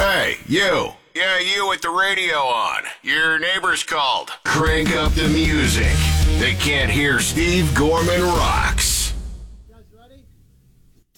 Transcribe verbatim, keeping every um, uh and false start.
Hey, you. Yeah, you with the radio on. Your neighbor's called. Crank up the music. They can't hear Steve Gorman rock.